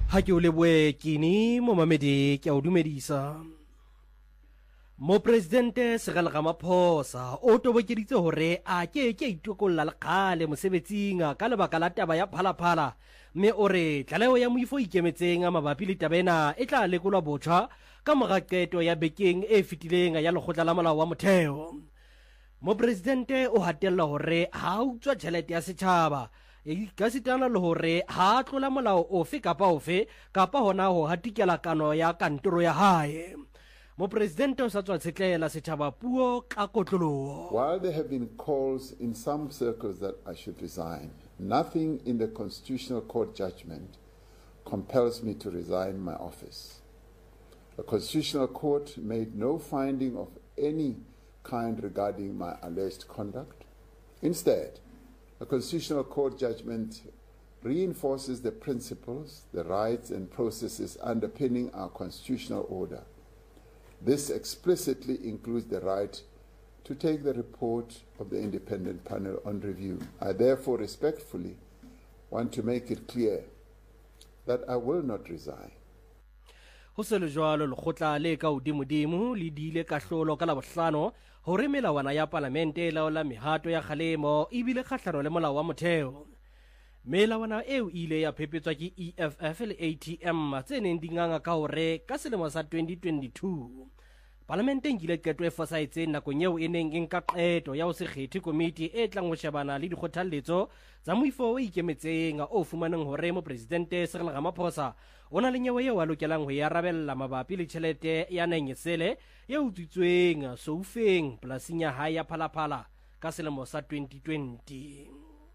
Ha ke o leboe kini mo mamedi ke a o dumedisa. Mo presidente Cyril Ramaphosa o tobokeditse hore a ke itokolla le kgale mosebetsing ka lebaka la taba ya phalaphala mme o re tlaleho ya moifo ikemetseng a mabapi le taba ena e tla lekolwa botjha ka mora qeto ya bekeng e fetileng ya lekgotla la molao wa motheo. Mo presidente o hatella hore ha utswa tjhelete ya setjhaba ka sitana le hore ha tlola molao ofe kapa hona ho hatikela kano ya kantoro ya hae. Mo presidente o sa tswa tshetlela setjhaba puo ka kotloloho. While there have been calls in some circles that I should resign, nothing in the Constitutional Court judgment compels me to resign my office. The Constitutional Court made no finding of any kind regarding my alleged conduct. Instead, the Constitutional Court judgment reinforces the principles, the rights and processes underpinning our constitutional order. This explicitly includes the right to take the report of the independent panel on review. I therefore respectfully want to make it clear that I will not resign. Ho se le jwalo lekgotla le ka hodimodimo le diile kahlolo ka Labohlano hore melawana ya parlamente e laola mehato ya kgalemo ebile kgahlano le molao wa motheo. Melawana eo ile ya phepetswa ke EFF le ATM tse neng di nganga ka hore ka selemo sa 2022 parlamente nkile qeto e fosahetseng nakong eo e neng e nka qeto ya ho se kgethe komiti e tlang ho shebana le dikgothaletso tsa moifo o ikemetseng o fumaneng hore mo presidente Cyril Ramaphosa o na le nyewe eo a lokelang ho e arabella mabapi le tjhelete ya Nengesele e utswitsweng Soufeng polasing ya hae ya Phalaphala ka selemo sa 2020.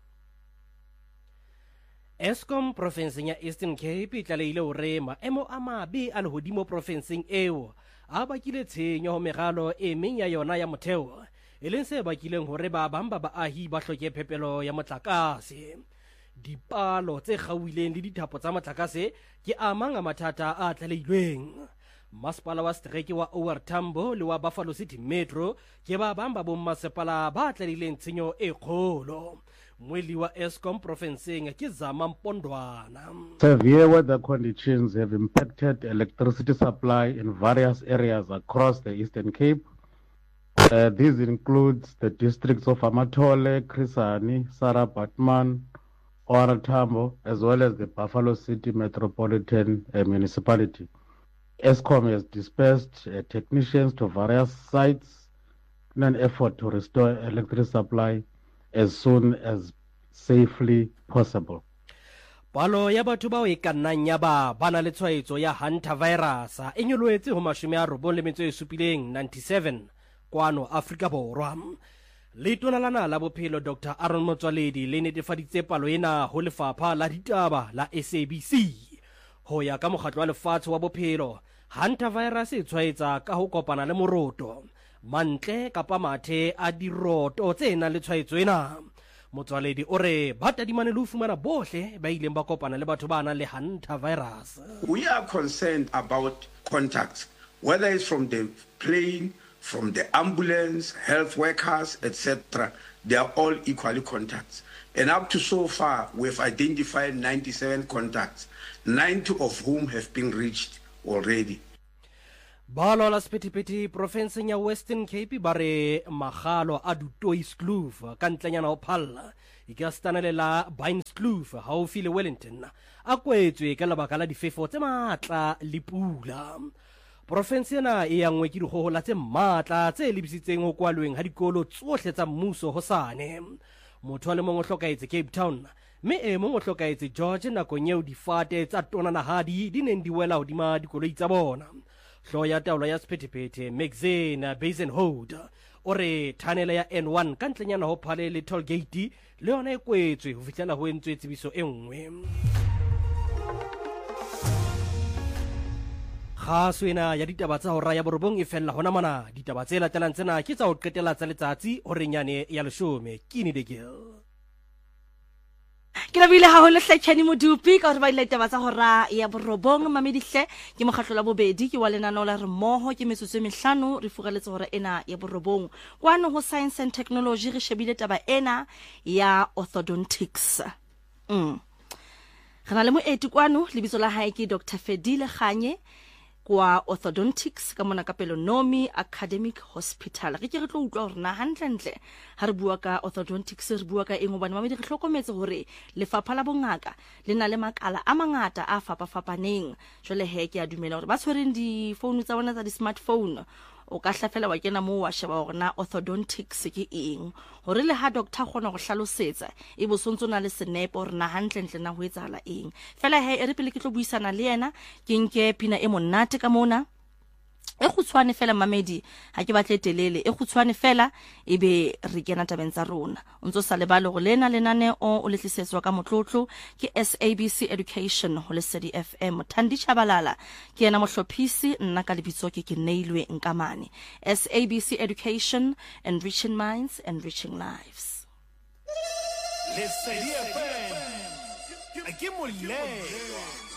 Eskom provinseng ya Eastern Cape tlaleile hore maemo a mabe a lehodimo provinseng eo a bakile tshenyo ho meralo e meng ya yona ya motheo e leng se bakileng hore ba bang ba baahi ba hloke phepelo ya motlakase. Dipalo tse kgauileng le dithapo tsa motlakase ke a mang a mathata a tlaleilweng. Masepala wa Streke wa OR Tambo le wa Buffalo City Metro ke ba bang ba bommasepala ba tlalileng tshenyo e kgolo. Mweli wa Eskom provinseng ke Zama Mpondwana. Severe weather conditions have impacted electricity supply in various areas across the Eastern Cape. These includes the districts of Amatole, Krisani, Sarah Batman, OR Tambo, as well as the Buffalo City Metropolitan Municipality. Eskom has dispersed technicians to various sites in an effort to restore electricity supply as soon as safely possible. Palo ya batho ba e kannang ya ba na le tshwaetso ya hantavirus e nyoloetse ho 97 kwano Afrika Borwa. Letona lana la bophelo Dr. Aaron Motsoaledi le netefaditse palo ena ho lefapha la ditaba la SABC. Ho ya ka mokgatlo wa lefatshe wa bophelo, hantavirus e tshwaetsa ka ho kopana le moroto, mantle kapa mathe a diroto tse nang le tshwaetso ena. Motsoaledi o re ba tadimane le ho fumana bohle ba ileng ba kopana le batho ba nang le hantavirus. We are concerned about contacts, whether it's from the plane, from the ambulance, health workers, etc. They are all equally contacts. And up to so far, we've identified 97 contacts, 90 of whom have been reached already. Balo la Spetipeti provinseng ya Western Cape bare magalo a Dutoitskloof ka ntlenyana ho phalla e ka stanele la Bainskloof haufi le Wellington a kwetswe ka lebaka la difefo tse matla le pula. Province ena e yangwe ke dikgohola tse matla tse lebisitseng ho kwalweng ha dikolo tsohle tsa mmuso hosane. Motho a le mong o hlokaetse Cape Town mme e mong o hlokaetse George nakong eo difate tsa tonanahadi di neng di wela hodima dikoloi tsa bona. Hloho ya taolo ya Sephethephethe Maxine Basenhold o re thanele ya N1 ka ntlenyana ho phale le toll gate le yona e kwetswe ho fihlela ho entswe tsebiso e nngwe. Kgaso ena ya ditaba tsa hora ya borobong e fella hona mana. Ditaba tse latelang tsena ke tsa ho qetela tsa letsatsi ho renyane ya 10 ke Nidegel. Ke rabile ha ho le hlekeni modupi ka hore ba ile taba tsa hora ya borobong mamedihle ke mokgatlo la bobedi ke wa lenaneo la re moho ke metsotso e 5 re fugeletse hore ena ya borobong kwano ho science and technology re shebile taba ena ya orthodontics. Re na le moeti kwano lebitso la hae ke Dr. Fedile Khanye kwa orthodontics ka mona ka Pelonomi Academic Hospital. Re ke re tlo utlwa hore na hantle ha re bua ka orthodontics re bua ka eng hobane mamedi re hlokometse hore lefapha la bongaka le na le makala a mangata a fapafapaneng. Jwale he ke a dumela hore ba tshwereng di phone tsa bona tsa di smartphone o ka hlafela wa kena mo wa sheba hore na orthodontics ke eng hore le ha doctor gona go hlalosetsa e bo sontso na le senepe hore na hantle na ho etsahala eng fela he e re pele ke tlo buisana le yena ke nke pina e monate ka mona e khutshwane fela mamedi ha ke batle telele e khutshwane fela ebe re kena tabeng tsa rona ntso sa lebalo go lena lenane o le tlisetswa ka motlotlo ke SABC Education ho Lesedi FM Thandi Chabalala ke yena mohlophisi nna ka lebitso ke Neilwe Nkamane SABC Education, enriching minds, enriching lives. Lesedi FM, a ke moleng